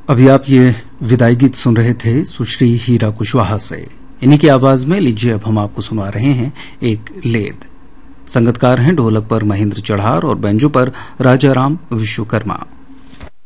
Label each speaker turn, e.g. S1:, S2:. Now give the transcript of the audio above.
S1: अभी आप ये विदाई गीत सुन रहे थे सुश्री हीरा कुशवाहा से। इन्हीं की आवाज में लीजिए अब हम आपको सुना रहे हैं एक लेद। संगतकार हैं ढोलक पर महेंद्र चढ़ार और बैंजो पर राजाराम विश्वकर्मा।